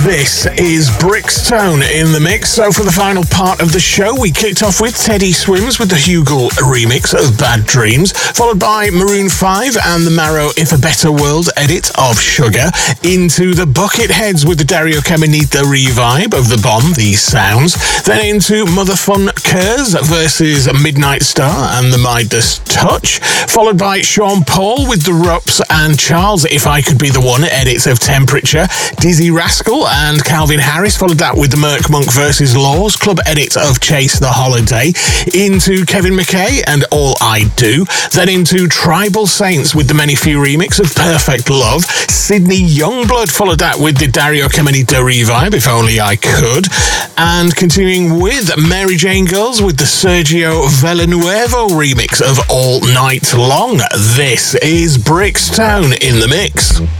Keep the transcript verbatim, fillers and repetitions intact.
This is Brixtone in the mix. So for the final part of the show, we kicked off with Teddy Swims with the Hugel remix of Bad Dreams, followed by Maroon five and the Marrow If a Better World edit of Sugar, into the Bucketheads with the Dario Caminita revive of The Bomb, These Sounds, then into Mother Fun Curse versus Midnight Star and the Midas Touch, followed by Sean Paul with The Rups and Charles If I Could Be the One edits of Temperature, Dizzy Rascal and Calvin Harris followed that with the Merc Monk versus Laws Club edit of Chase the Holiday, into Kevin McKay and All I Do, then into Tribal Saints with the Many Few remix of Perfect Love, Sydney Youngblood followed that with the Dario Caminita revive, If Only I Could, and continuing with Mary Jane Girls with the Sergio Villanueva remix of All Night Long. This is Brixtone in the mix.